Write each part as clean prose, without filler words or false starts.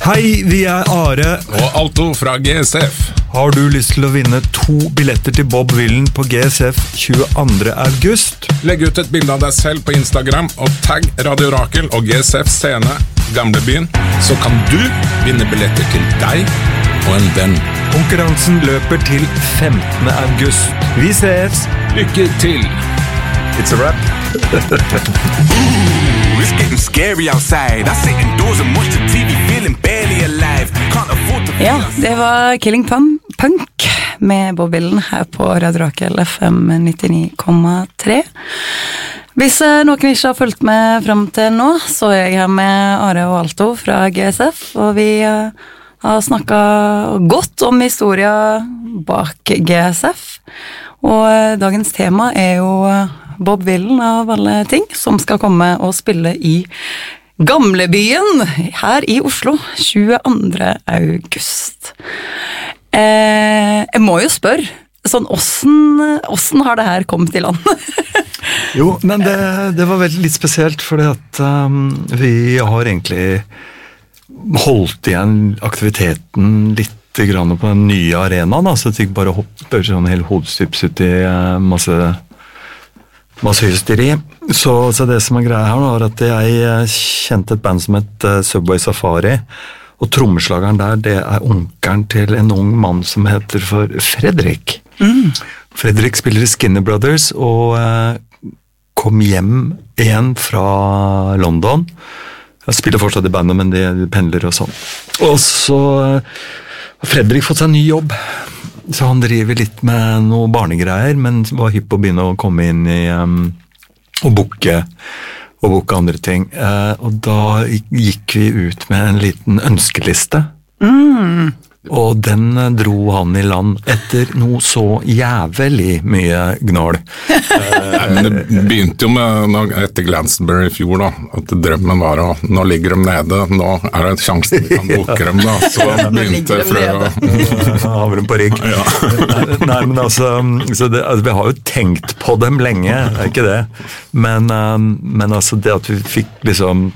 Hei, vi Are og Alto fra GSF. Har du lyst til å vinne 2 billetter til Bob Villen på GSF 22. august? Legg ut et bilde av deg selv på Instagram og tagg Radio Rakel og GSF Scene Gamlebyen, så kan du vinne billetter til deg og en venn. Konkurransen løper til 15. august. Vi ses! Lykke til! It's a wrap. It's getting scary outside. I sit indoors and watch the TV feeling barely alive. Can't afford to Ja, det var Killing Punk med Bob Villen her på Radio Rakel FM 99,3. Hvis noen ikke har fulgt med frem til nå, så jeg her med Are og Alto fra GSF, og vi har snakket godt om historien bak GSF, og dagens tema jo Bob Villen av alle ting, som skal komme og spille i Gamlebyen her i Oslo 22. august. Jeg må jo spørre, sånn, hvordan har det her kommet til land? Jo, men det var veldig litt spesielt, fordi at vi har egentlig holdt igjen aktiviteten litt grann på den nye arenaen, så det ikke bare hopper sånn helt hodestyps ut i masse hysteri. Så det som greia her var at jeg kjente et band som het Subway Safari, og trommeslageren der, det onkelen til en ung mann som heter for Fredrik. Fredrik spiller i Skinner Brothers, og kom hjem igjen fra London. Jeg spiller fortsatt i bandet, men de pendler og sånn. Og så har Fredrik fått seg en ny jobb, så han driver litt med noe barnegreier, men var hypp på å begynne å komme inn i og booke andre ting. Og da gikk vi ut med en liten ønskeliste. Og den dro han i land etter noe så jævlig mye gnål. Men det begynte jo med etter Glastonbury i fjor da, at drømmen var å, nå ligger de nede, nå det en sjanse vi kan boke dem da, så begynte fra har vi dem på rygg. Ja. Nei, men altså, vi har jo tenkt på dem lenge, ikke det, men altså det at vi fikk liksom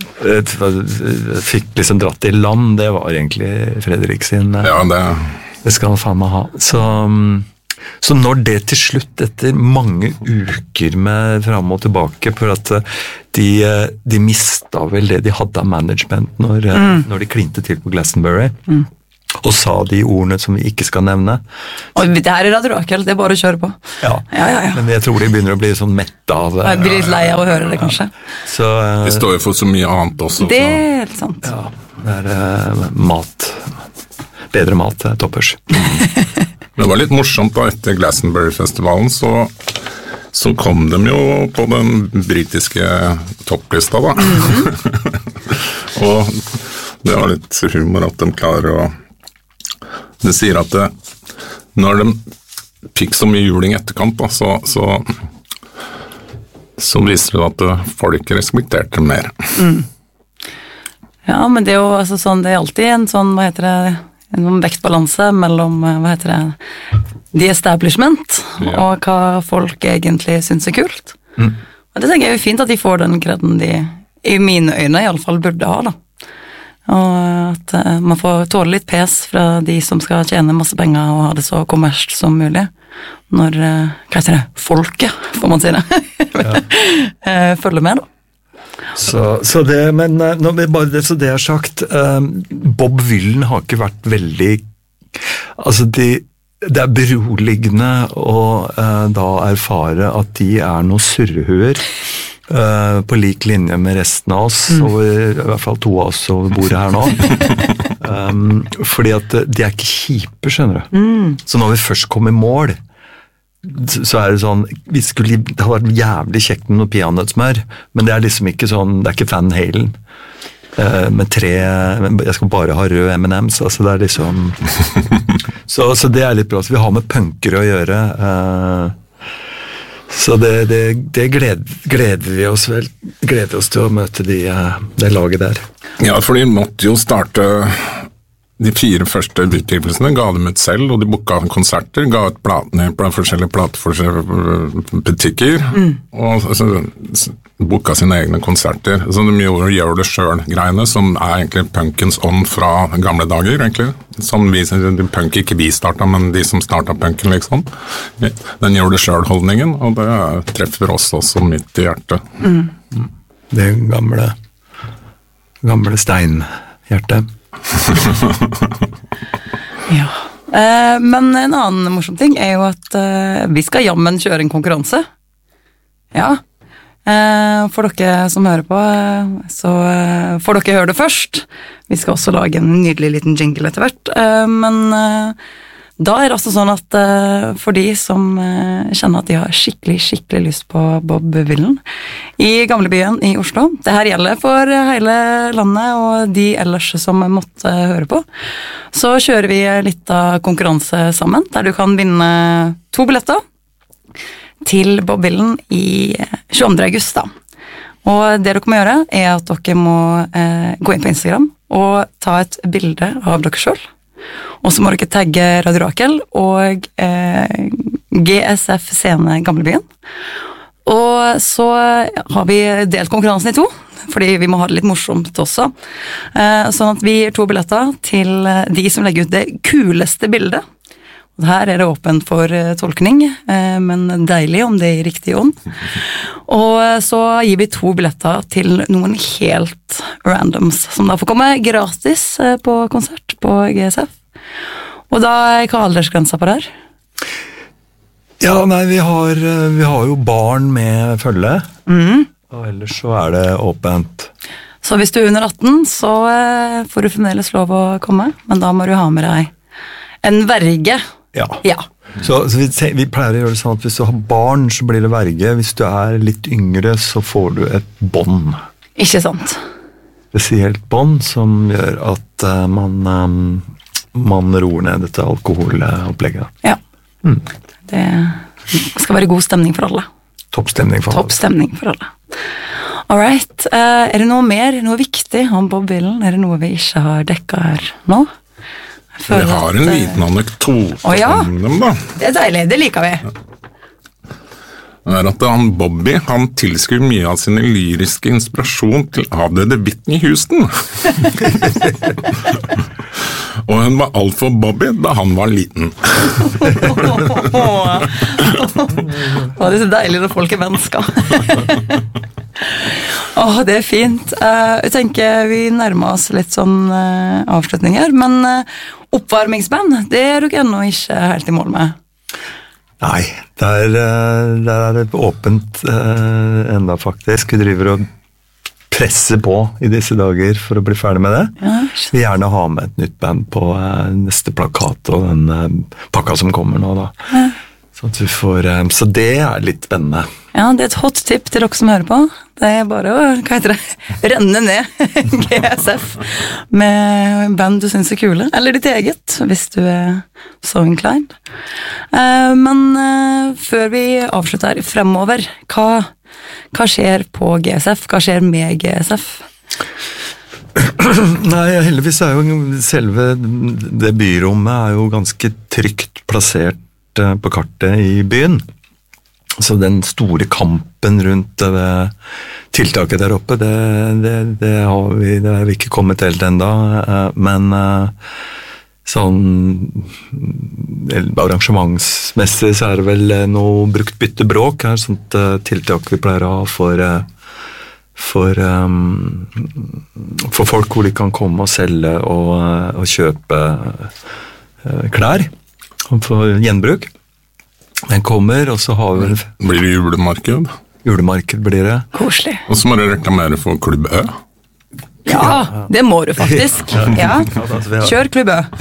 dratt i land, det var egentlig Fredrik sin. Ja, det skal han faen meg ha. Så når det til slutt, etter mange uker med fram og tilbake, for at de mistet vel det de hadde av management når de klinte til på Glastonbury, og sa de ordene som vi ikke skal nevne. Og det her Radio Rakel, det bare å kjøre på. Ja. Men jeg tror de begynner å bli sånn mett av jeg blir litt lei av å høre det, kanskje. Så, det står jo for så mye annet også. Det helt sant. Ja, det mat. Bedre mat, toppers. Det var litt morsomt da, etter Glastonbury-festivalen, så kom de jo på den britiske topplista da. Og det var litt humor at de klarer å det sier at når de fikk så mye juling etterkant da, så viser det at folk respekterte dem mer. Ja, men det jo altså sånn, det alltid en sånn, hva heter det, en vektbalanse mellom, hva heter det, the establishment, og hva folk egentlig synes kult. Og det tenker jeg jo fint at de får den kreden de, i mine øyne i alle fall, burde ha da. Og at man får tåle litt pes fra de som skal tjene masse penger og ha det så kommersielt som mulig. Når, hva heter det, folket, får man si det, følger med da. Så det, men når vi bare det, så det har sagt, Bob Villen har ikke vært veldig, altså det beroligende å da erfare at de noen surrehuer, på lik linje med resten av oss, og i hvert fall 2 av oss over bordet her nå. Fordi at de ikke kjipe, skjønner du. Så når vi først kom i mål, så det sånn, det har vært jævlig kjekt med noe peanøttsmør, men det liksom ikke sånn, det ikke Van Halen. Med 3, jeg skal bare ha rød M&M's, altså det liksom så det litt bra, så vi har med punker å gjøre, så det gleder vi oss til å møte det laget der. Ja, for de måtte jo starte De 4 første utgivelsene ga dem ut selv, og de booka konserter, ga ut platene på forskjellige platebutikker, og booka sine egne konserter. Så de gjør det selv-greiene, som egentlig punkens ånd fra gamle dager, egentlig. Som punk ikke vi startet, men de som startet punken, liksom. Den gjør det selv-holdningen, og det treffer oss også midt i hjertet. Det gamle steinhjertet. Ja. Men en annen morsom ting er jo at vi skal jammen kjøre en konkurranse. Ja. For dere som hører på, så får dere høre det først. Vi skal også lage en nydelig liten jingle etter hvert. Men da er det altså sånn at for de som kjenner at de har skikkelig lyst på Bob Villen i gamlebyen i Oslo, det her gjelder for hele landet og de ellers som måtte høre på, så kjører vi litt av konkurranse sammen, der du kan vinne 2 billetter til Bob Villen i 22. august da. Og det dere må gjøre er at dere må gå inn på Instagram og ta et bilde av dere selv. Og så må dere tagge Radio Rakel og GSF Scene Gamlebyen. Og så har vi delt konkurransen i 2, fordi vi må ha det litt morsomt også. Sånn at vi gir 2 billetter til de som legger ut det kuleste bildet. Og her er det åpent for tolkning, men deilig om det er i riktig ånd. Og så gir vi 2 billetter til noen helt randoms, som da får komme gratis på konsert på GSF. Og da er hva aldersgrensa på det her? Ja, nei, vi har jo barn med følge, og ellers så er det åpent. Så hvis du er under 18, så får du fremdeles lov å komme, men da må du ha med deg en verge. Ja. Så vi pleier å gjøre det sånn at hvis du har barn, så blir det verge. Hvis du er litt yngre, så får du et bånd. Ikke sant? Spesielt bånd som gjør at man roer ned dette alkoholopplegget. Ja. Det skal være god stemning for alle. Toppstemning for alle. Toppstemning for alle. Alright. Er det noe mer, noe viktig om Bob Villen? Er det noe vi ikke har dekket her nå? Vi har en liten anekdote om dem da. Det er deilig, det liker vi. Det er at Bobby, han tilskriver mye av sin lyriske inspirasjon til avdøde Whitney Houston. Og hun var alt for Bobby da han var liten. Det er så deilig når folk er mennesker. Det er fint. Jeg tenker vi nærmer oss litt sånn avslutninger, men oppvarmingsband, det er dere ennå ikke helt i mål med. Nei, det er åpent enda faktisk. Vi driver og presser på i disse dager for å bli ferdig med det. Vi vil gjerne ha med et nytt band på neste plakat og den pakka som kommer nå da. Så det er litt spennende. Ja, det er et hot tip til dere som hører på. Det er bare å, renne ned GSF med band du synes er kule, eller ditt eget, hvis du er så inclined. Men før vi avslutter fremover, hva skjer på GSF? Hva skjer med GSF? Nei, heldigvis er jo selve det byrommet er jo ganske trygt plassert på kartet i byen. Så den store kampen rundt tiltaket der oppe, det har vi ikke kommet helt enda, men sånn arrangementsmessig så er det vel noe brukt byttebråk, sånt tiltak vi pleier å ha for folk hvor de kan komme og selge og kjøpe klær for gjenbruk. Den kommer, og så har vi... Blir det julemarked? Julemarked blir det. Koselig. Og så må du reklamere for Klubb Ø. Ja, det må du faktisk. Ja. Kjør Klubb Ø.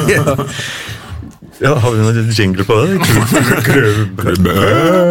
Ja, har vi noen jingle på det? Klubb Ø.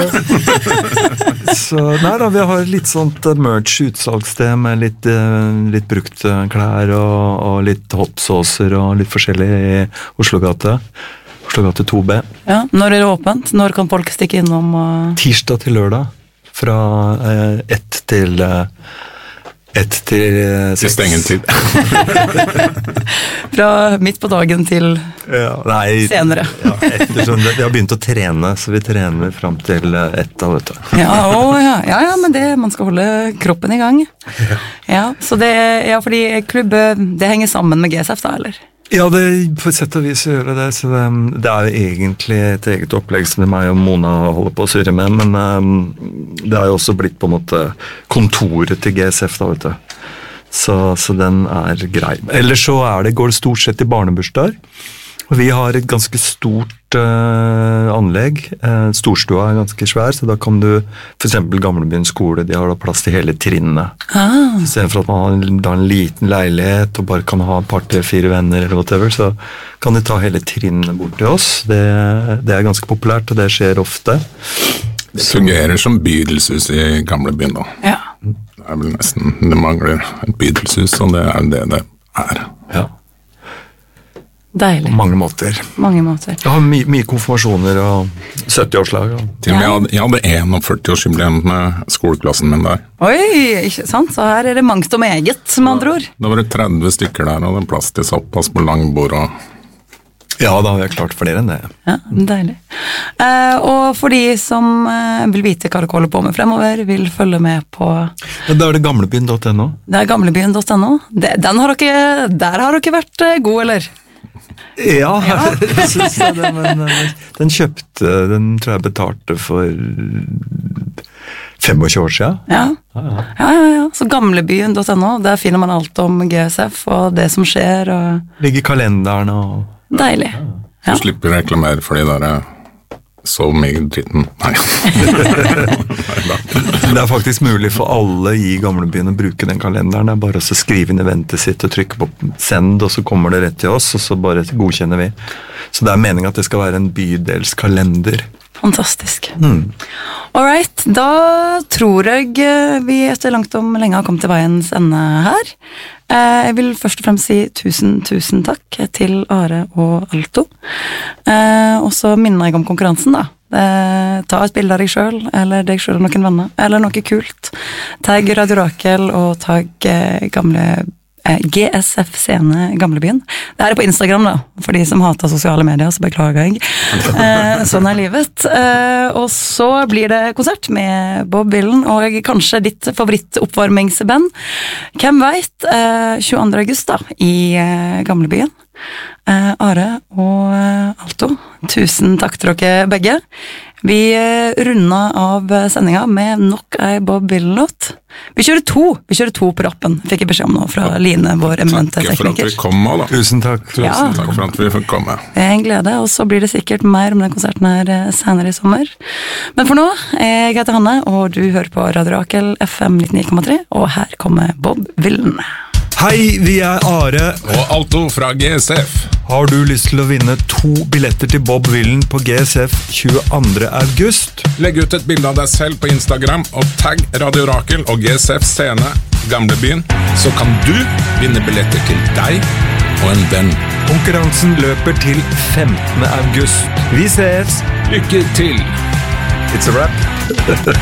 Så nei da, vi har litt sånt merch-utsalgssted med litt brukt klær og litt hot saucer og litt forskjellig i Oslogate 2B. Ja, når er det åpent? Når kan folk stikke innom? Tirsdag til lørdag, fra 1 til 6. Til stengetid. fra midt på dagen til senere. Ettersom vi har begynt å trene, så vi trener frem til 1 da, vet du. Ja, men man skal holde kroppen i gang. Ja, så fordi klubb, det henger sammen med GSF da, eller? Ja, på sett og vis gjør det, så det jo egentlig et eget opplegg som meg og Mona holder på å surre med, men det har jo også blitt på en måte kontoret til GSF da, vet du. Så den grei. Ellers så går det stort sett i barnebursdager. Vi har et ganske stort anlegg. Storstua ganske svær, så da kan du, for eksempel Gamlebyen skole, de har da plass til hele trinnet. I stedet for at man har en liten leilighet og bare kan ha et par, 3-4 venner eller whatever, så kan de ta hele trinnet bort til oss. Det ganske populært, og det skjer ofte. Det fungerer som bydelshus i Gamlebyen da. Ja. Det vel nesten, det mangler et bydelshus, og det det Ja. Deilig. På mange måter. Jeg har mye konfirmasjoner og 70-årslag. Til og med jeg hadde 41-årsjubileum med skoleklassen min der. Oi, ikke sant? Så her det mangt og meget, med andre ord. Da var det 30 stykker der, og det plass til såpass på langbord og... Ja, da har vi klart flere enn det. Ja, deilig. Og for de som vil vite hva dere holder på med fremover, vil følge med på... Ja, da det gamlebyen.no. Det gamlebyen.no. Der har dere vært gode, eller? Ja, jeg synes det, men den tror jeg betalte for 25 år siden. Ja. Så gamlebyen.no, der finner man alt om GSF og det som skjer. Og... Ligger i kalenderen og... Deilig. Du slipper å reklamere for de der så mye dritten. Nei. Det faktisk mulig for alle i Gamlebyen å bruke den kalenderen. Det bare å skrive inn eventet sitt og trykke på send, og så kommer det rett til oss, og så bare godkjenner vi. Så det meningen at det skal være en bydelskalender. Fantastisk. Alright, da tror jeg vi etter langt om lenge har kommet til veiens ende her. Jeg vil først og fremst si tusen takk til Are og Alto. Og så minner jeg om konkurransen da. Ta et bilde av deg selv, eller deg selv og noen venner, eller noe kult. Tagg Radio Rakel og tagg GSF Scene Gamlebyen. Det på Instagram da, for de som hater sosiale medier, så beklager jeg. Sånn livet. Og så blir det konsert med Bob Villen, og kanskje ditt favorittoppvarmingsband. Hvem vet? 22. august da, i Gamlebyen. Are og Alto, tusen takk til dere begge. Vi rundet av sendingen med nok en Bob Villen-låt. Vi kjører to på rappen, fikk jeg beskjed om nå fra Line, vår eminente tekniker. Takk for at vi kom da. Tusen takk. Tusen takk for at vi fikk komme. Det en glede, og så blir det sikkert mer om den konserten her senere i sommer. Men for nå, jeg heter Hanne, og du hører på Radio Rakel FM 99,3, og her kommer Bob Villen. Hei, vi Are og Alto fra GSF. Har du lyst til å vinne 2 billetter til Bob Villen på GSF 22. august? Legg ut et bilde av deg selv på Instagram og tagg Radio Rakel og GSF Scene Gamlebyen, så kan du vinne billetter til deg og en venn. Konkurransen løper til 15. august. Vi ses! Lykke til! It's a wrap.